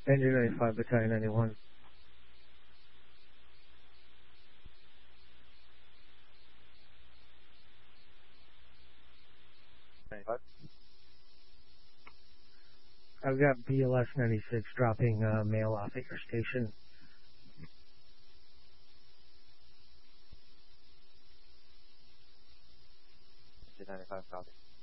Engine 95, Battalion 91. I've got BLS 96 dropping mail off at your station. Engine 95, copy.